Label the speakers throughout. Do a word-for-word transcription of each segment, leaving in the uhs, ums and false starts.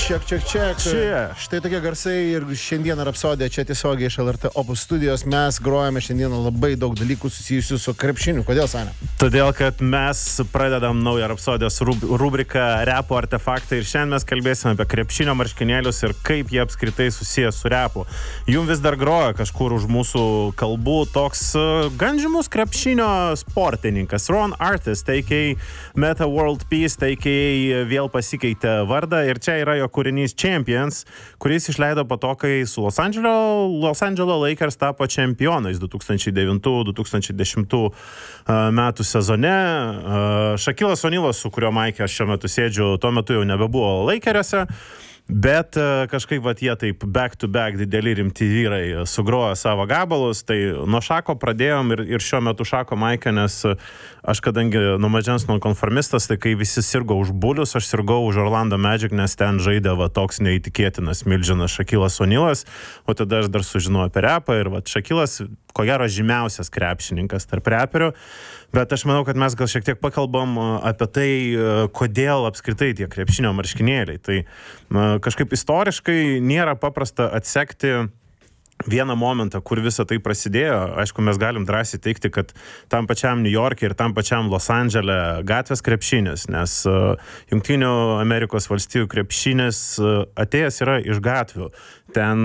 Speaker 1: Čiak, čiak, čiak.
Speaker 2: Čia.
Speaker 1: Štai tokie garsai ir šiandieną Rapsodija čia tiesiogiai iš L R T Opus studijos. Mes grojame šiandieną labai daug dalykų susijusių su krepšiniu. Kodėl, Sanė?
Speaker 2: Todėl, kad mes pradedam naują Rapsodijos rub rubriką Repo artefaktai ir šiandien mes kalbėsime apie krepšinio marškinėlius ir kaip jie apskritai susiję su repu. Jum vis dar groja kažkur už mūsų kalbų toks gan žymus krepšinio sportininkas Ron Artest, a k a. Meta World Peace, a k a vėl pasikeitė vardą ir čia yra jo kūrinys Champions, kuris išleido po to, kai su Los Andželo, Los Andželo Lakers tapo čempionais du tūkstančiai devintų du tūkstančiai dešimtų metų sezone. Shaquilas O'Nealas, su kurio Maike aš šiuo metu sėdžiu, tuo metu jau nebebuvo Lakeriuose, bet kažkaip vat jie taip back to back dideli rimti vyrai sugrojo savo gabalus, tai nuo Šako pradėjom ir, ir šiuo metu Šako Maike, nes aš kadangi nuo mažens nonkonformistas, tai kai visi sirgo už Bulius, aš sirgau už Orlando Magic, nes ten žaidė va toks neįtikėtinas milžinas Shaquilas O'Nealas, o tada aš dar sužinojau apie repą ir va Shaquilas, ko gero žymiausias krepšininkas tarp reperių. Bet aš manau, kad mes gal šiek tiek pakalbam apie tai, kodėl apskritai tie krepšinio marškinėliai. Tai kažkaip istoriškai nėra paprasta atsekti vieną momentą, kur visa tai prasidėjo. Aišku, mes galim drąsiai teikti, kad tam pačiam New York'e ir tam pačiam Los Andžele gatvės krepšinis, nes Jungtinių Amerikos valstijų krepšinis atėjęs yra iš gatvių. Ten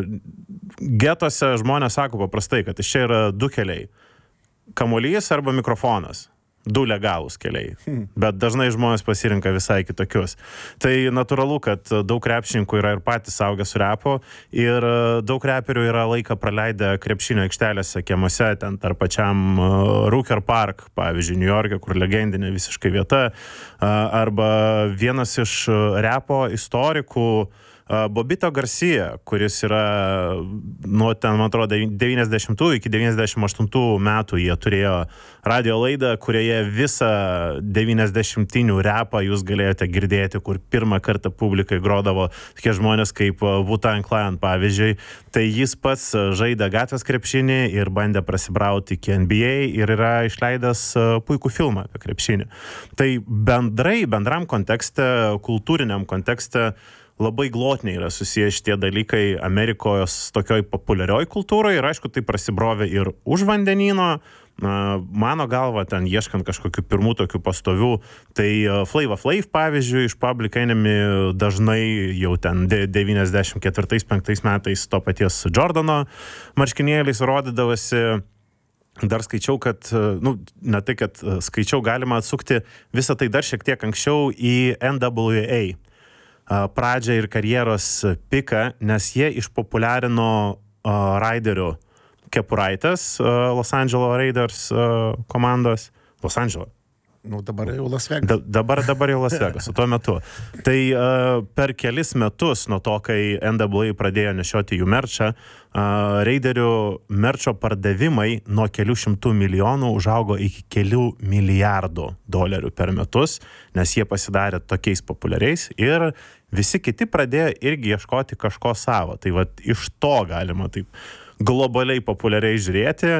Speaker 2: getuose žmonės sako paprastai, kad iš čia yra du keliai. Kamuolys arba mikrofonas. Du legalūs keliai. Bet dažnai žmonės pasirinka visai kitokius. Tai natūralu, kad daug krepšininkų yra ir patys augę su repu ir daug reperių yra laiką praleidę krepšinio aikštelėse kiemuose, ten tarp pačiam Rucker Park, pavyzdžiui, New York'e, kur legendinė visiškai vieta, arba vienas iš repo istorikų Bobito Garcia, kuris yra nuo ten, man atrodo, devyniasdešimtų iki devyniasdešimt aštuntų metų jie turėjo radio laidą, kurioje visą devyniasdešimtinių repą jūs galėjote girdėti, kur pirmą kartą publikai grodavo tokie žmonės kaip Wu-Tang Clan, pavyzdžiui. Tai jis pats žaidė gatvės krepšinį ir bandė prasibrauti iki N B A ir yra išleidęs puikų filmą apie krepšinį. Tai bendrai, bendram kontekste, kultūriniam kontekste labai glotniai yra susiję šitie dalykai Amerikos tokioj populiarioj kultūroje ir aišku, tai prasibrovė ir už vandenyno. Mano galva, ten ieškant kažkokių pirmų tokių pastovių, tai Flava Flav, pavyzdžiui, iš Public Enemy dažnai jau ten devyniasdešimt ketvirtais penktais metais to paties Jordano marškinėliais rodydavosi. Dar skaičiau, kad, nu, ne tai, kad skaičiau, galima atsukti visą tai dar šiek tiek anksčiau į N W A pradžią ir karjeros piką, nes jie išpopuliarino uh, raiderių kepuraites uh, Los Angeles Raiders uh, komandos. Los Angeles.
Speaker 1: Nu, dabar jau Las Vegas.
Speaker 2: Da, dabar, dabar jau Las Vegas, tuo metu. Tai uh, per kelis metus nuo to, kai N W A pradėjo nešioti jų merčą, uh, raiderių merčo pardavimai nuo kelių šimtų milijonų užaugo iki kelių milijardų dolerių per metus, nes jie pasidarė tokiais populiariais ir visi kiti pradėjo irgi ieškoti kažko savo. Tai vat iš to galima taip globaliai populiariai žiūrėti.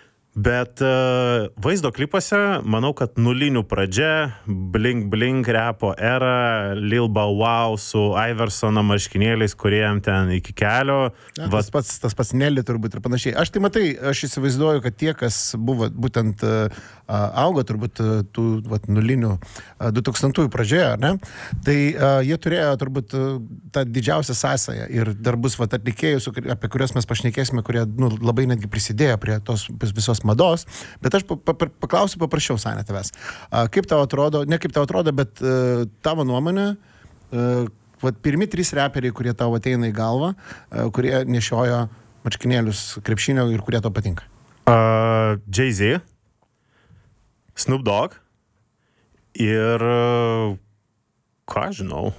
Speaker 2: Bet uh, vaizdo klipuose, manau, kad nulinių pradžia, blink blink repo era, Lil Bow Wow su Iversono marškinėliais, kuriem ten iki kelio.
Speaker 1: Ja, tas pats, tas pats Nelly turbūt ir panašiai. Aš tai matai, aš įsivaizduoju, kad tie, kas buvo būtent uh, augo turbūt uh, tų vat, nulinių uh, du tūkstantųjų pradžioje, ne? Tai uh, jie turėjo turbūt uh, tą didžiausią sąsają ir dar bus vat, atlikėjus, apie kuriuos mes pašnekėsime, kurie nu, labai netgi prisidėjo prie tos visos mados, bet aš pa, pa, paklausiu paprašiau, Sanė, tavęs. A, kaip tau atrodo, ne kaip tau atrodo, bet uh, tavo nuomonė, uh, vat, pirmi trys reperiai, kurie tau ateina į galvą, uh, kurie nešiojo marškinėlius krepšinio ir kurie tau patinka?
Speaker 2: Uh, Jay-Z, Snoop Dogg ir uh, ką žinau,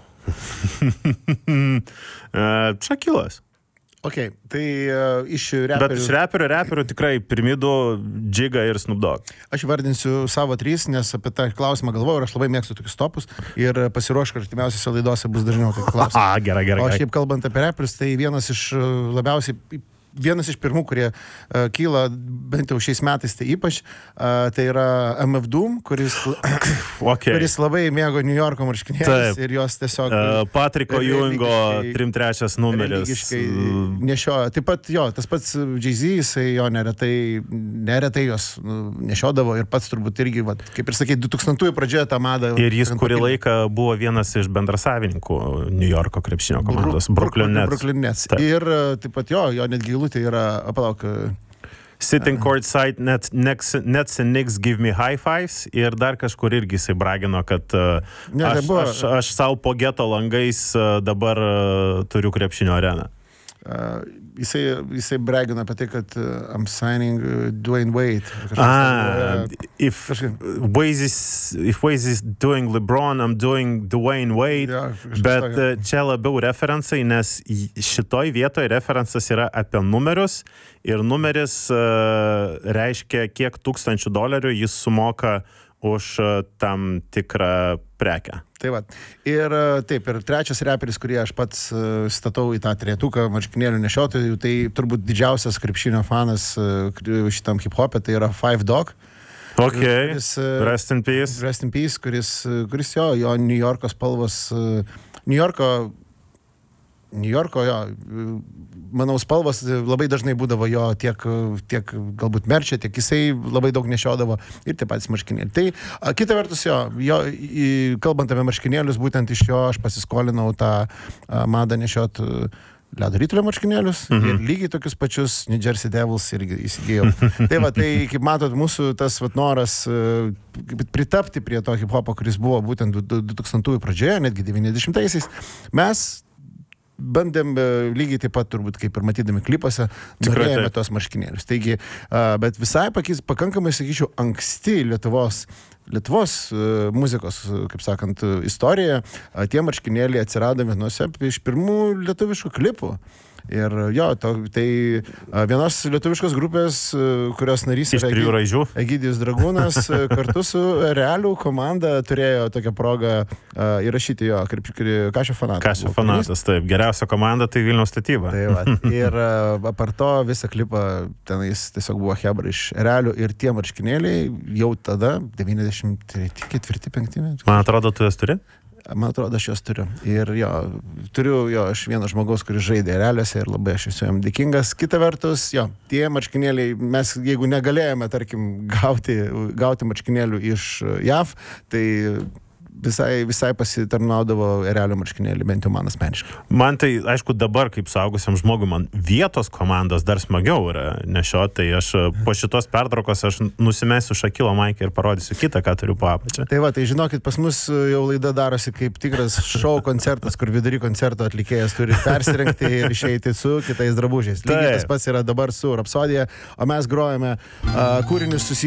Speaker 2: uh, Shaquilas.
Speaker 1: Ok, tai uh, iš reperių...
Speaker 2: Bet iš reperių, reperių tikrai pirmi du Jigga ir Snoop Dogg.
Speaker 1: Aš vardinsiu savo trys, nes apie tą klausimą galvoju ir aš labai mėgstu tokius topus ir pasiruošiu, kad artimiausiose laidose bus dažniau tokių klausimų.
Speaker 2: A, gerai, gerai.
Speaker 1: O šiaip kalbant apie reperius, tai vienas iš labiausiai vienas iš pirmų, kurie uh, kyla bent jau šiais metais, tai ypač, uh, tai yra M F Doom, kuris,
Speaker 2: okay.
Speaker 1: kuris labai mėgo New Yorko marškinėlius ir jos tiesiog...
Speaker 2: Uh, Patriko Ewingo trim trečias numeris.
Speaker 1: Nešiojo. Taip pat jo, tas pats Jay-Z, jisai jo neretai, neretai jos nu, nešiodavo ir pats turbūt irgi, vat, kaip ir sakai, du tūkstantųjų pradžioje tą madą.
Speaker 2: Ir jis kurį laiką buvo vienas iš bendrasavininkų New Yorko krepšinio komandos. Brooklyn Nets.
Speaker 1: Brooklyn Nets. Ir taip pat jo, jo netgi eilutė yra, palauk.
Speaker 2: Sitting courtside, Nets, Nets, Nets and Knicks give me high fives ir dar kažkur irgi jisai bragino, kad uh,
Speaker 1: ne,
Speaker 2: aš,
Speaker 1: buvo,
Speaker 2: aš, aš savo po geto langais uh, dabar uh, turiu krepšinio areną.
Speaker 1: Uh, jisai, jisai bragino apie tai, kad uh, I'm signing uh, Dwayne Wade.
Speaker 2: Ah, if Waze is, if Waze is doing LeBron, I'm doing Dwayne Wade, ja, bet uh, čia labiau referencai, nes šitoj vietoje referencas yra apie numerius ir numeris uh, reiškia, kiek tūkstančių dolerių jis sumoka už uh, tam tikrą prekę.
Speaker 1: Tai va. Ir taip, ir trečias reperis, kurį aš pats uh, statau į tą trejetuką marškinėlių nešiotojų, tai turbūt didžiausias krepšinio fanas uh, šitam hip-hopė, tai yra Five Dog.
Speaker 2: Ok,
Speaker 1: kuris, uh,
Speaker 2: rest in peace.
Speaker 1: Rest in peace, kuris, kuris jo, jo New Yorko spalvos, uh, New Yorko New Yorko, jo, manau, spalvos labai dažnai būdavo jo tiek, tiek galbūt merčia, tiek jisai labai daug nešiodavo ir tie patys marškinėliai. Tai a, kita vertus jo, jo į, kalbant apie marškinėlius, būtent iš jo aš pasiskolinau tą a, madą nešiot ledo ritulio marškinėlius mhm. ir lygiai tokius pačius New Jersey Devils irgi įsigijau. Tai va, tai kaip matot, mūsų tas vat, noras uh, pritapti prie to hip-hopo, kuris buvo būtent du tūkstantųjų pradžioje, netgi devyniasdešimtaisiais, mes bandėm lygiai taip pat turbūt, kaip ir matydami klipuose, norėjome tos marškinėlius. Taigi, bet visai pakis, pakankamai, sakyčiau, anksti Lietuvos, Lietuvos muzikos, kaip sakant, istorijoje, tie marškinėliai atsirado vienose iš pirmų lietuviškų klipų. Ir jo, to, tai vienos lietuviškos grupės, kurios narys
Speaker 2: iš trijų raidžių
Speaker 1: Egidijus Dragūnas, kartu su Realių komanda turėjo tokią progą uh, įrašyti jo, Kašio fanatas.
Speaker 2: Kašio fanatas, taip. Geriausia komanda tai Vilniaus statyba.
Speaker 1: Tai va. Ir uh, apart to visą klipą tenais tiesiog buvo hebra iš Realių ir tie marškinėliai jau tada, devyniasdešimt ketvirti penkti metai.
Speaker 2: Man atrodo, tu jas turi?
Speaker 1: Man atrodo, aš jos turiu. Ir jo, turiu jo, aš vienas žmogaus, kuris žaidė Realiuose ir labai aš esu jam dėkingas. Kita vertus, jo, tie marškinėliai, mes jeigu negalėjome, tarkim, gauti, gauti marškinėlių iš J A V, tai visai, visai pasitarnaudavo Realio marškinėlį, bent jau man asmeniškai.
Speaker 2: Man tai, aišku, dabar, kaip suaugusiam žmogui, man vietos komandos dar smagiau yra nešioti, tai aš po šitos pertraukos aš nusimesiu Šakilo maikę ir parodysiu kitą, ką turiu po apačią.
Speaker 1: Tai va, tai žinokit, pas mus jau laida darosi kaip tikras šou koncertas, kur vidury koncerto atlikėjas turi persirengti ir išeiti su kitais drabužiais. Lygiai tas pats yra dabar su Rapsodija, o mes grojame uh, kūrinius susijusius